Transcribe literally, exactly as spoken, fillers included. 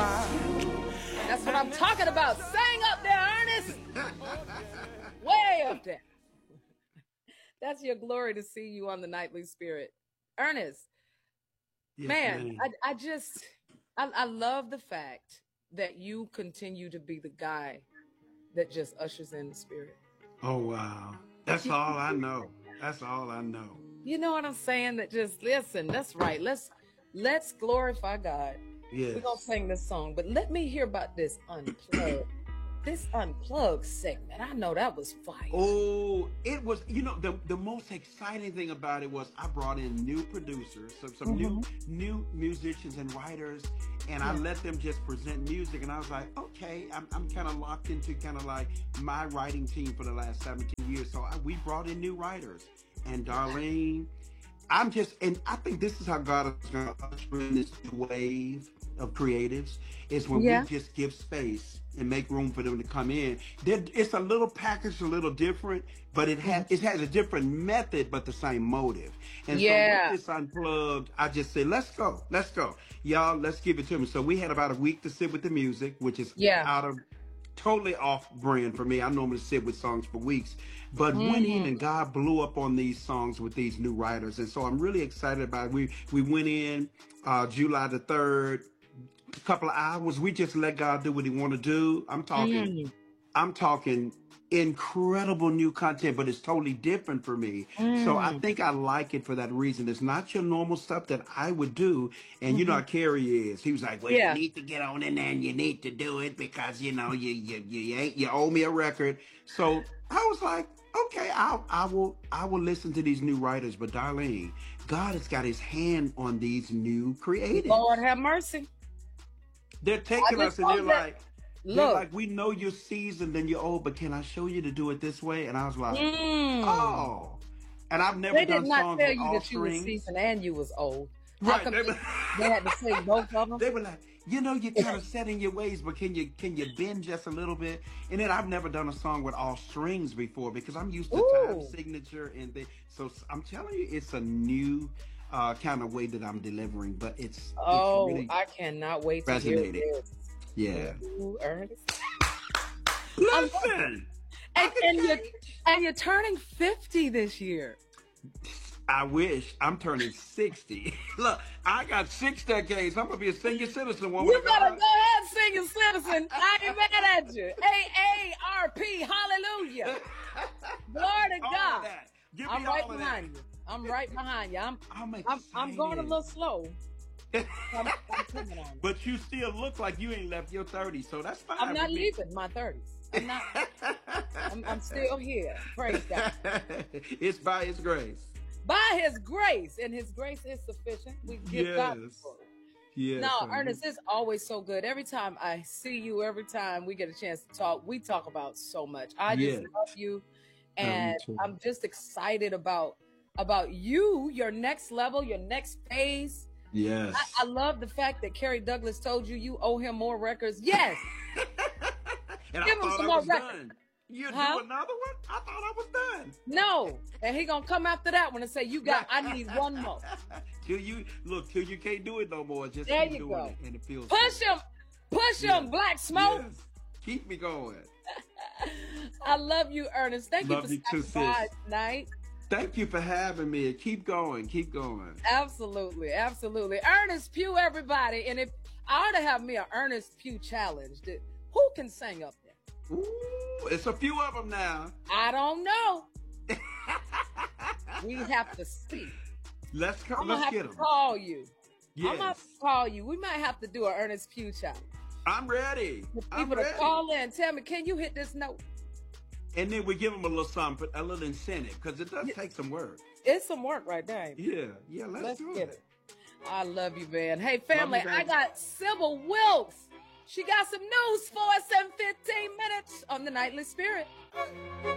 That's what I'm talking about. Sing up there, Ernest. Way up there. That's your glory to see you on the Nightly Spirit. Ernest, yes, man, I, I just, I, I love the fact that you continue to be the guy that just ushers in the Spirit. Oh, wow. That's all I know. That's all I know. You know what I'm saying? That just, listen, that's right. Let's, let's glorify God. Yes. We're going to sing this song, but let me hear about this unplugged. This unplugged segment. I know that was fire. Oh, it was, you know, the, the most exciting thing about it was I brought in new producers, some, some mm-hmm. new new musicians and writers, and yeah. I let them just present music. And I was like, okay, I'm, I'm kind of locked into kind of like my writing team for the last seventeen years. So I, we brought in new writers. And Darlene, I'm just, and I think this is how God is going to usher in this wave of creatives, is when yeah. we just give space and make room for them to come in. They're, it's a little packaged a little different, but it has it has a different method, but the same motive. And yeah. so with this unplugged, I just said, let's go, let's go. Y'all, let's give it to me. So we had about a week to sit with the music, which is yeah. out of totally off brand for me. I normally sit with songs for weeks, but mm-hmm. went in and God blew up on these songs with these new writers. And so I'm really excited about it. We, we went in uh, July the third, a couple of hours. We just let God do what he want to do. I'm talking, mm. I'm talking incredible new content, but it's totally different for me. Mm. So I think I like it for that reason. It's not your normal stuff that I would do. And mm-hmm. you know how Kerry is. He was like, well, yeah. you need to get on in there and you need to do it because, you know, you, you, you ain't, you owe me a record. So I was like, okay, I'll, I will, I will listen to these new writers, but Darlene, God has got his hand on these new creatives. Lord have mercy. They're taking us and they're like, Look. They're like, we know you're seasoned and you're old, but can I show you to do it this way? And I was like, mm. oh. And I've never they done songs with all strings. They did not tell you that you were seasoned and you was old. Right. They, were, they had to sing both of them. They were like, you know, you're kind of set in your ways, but can you can you bend just a little bit? And then I've never done a song with all strings before because I'm used to Ooh. time signature. and they, So I'm telling you, it's a new uh, kind of way that I'm delivering, but it's, oh, it's really I cannot wait to resonating. hear this. Yeah. Ooh, Ernest. Listen. And, and you're and you're turning fifty this year. I wish. I'm turning sixty. Look, I got six decades. I'm gonna be a senior citizen. Woman you better go ahead, senior citizen. I ain't mad at you. A A R P, hallelujah. Glory to all God. Give I'm me right all of behind that. you. I'm right behind you. I'm I'm, I'm, I'm going a little slow. I'm, I'm but you still look like you ain't left your thirties, so that's fine. I'm not leaving my thirties. I'm not. I'm, I'm still here. Praise God. It's by His grace. By His grace, and His grace is sufficient. We give yes. God the glory. Yes. No, Ernest, it's always so good. Every time I see you, every time we get a chance to talk, we talk about so much. I just yes. love you, and I'm just excited about about you, your next level, your next phase. Yes. I, I love the fact that Kerry Douglas told you you owe him more records. Yes. and Give I him thought some I more was records. done. You huh? do another one? I thought I was done. No. And he gonna come after that one and say, you got, I need one more. till you, look, till you can't do it no more. Just there keep you doing go. it and it feels Push good. him. Push yes. him, Black Smoke. Yes. Keep me going. I love you, Ernest. Thank love you for stopping by tonight. Thank you for having me. Keep going. Keep going. Absolutely. Absolutely. Ernest Pugh, everybody. And if I ought to have me an Ernest Pugh challenge, that, who can sing up there? Ooh, it's a few of them now. I don't know. We have to see. Let's come. I'm Let's gonna get have to them. call you. Yes. I'm gonna have to call you. We might have to do an Ernest Pugh challenge. I'm ready. For I'm people ready. to call in and tell me, can you hit this note? And then we give them a little something, a little incentive, because it does yeah. take some work. It's some work right there. Yeah, yeah, let's, let's do get it. it. I love you, man. Hey, family, you, I got Sybil Wilkes. She got some news for us in fifteen minutes on the Nightly Spirit.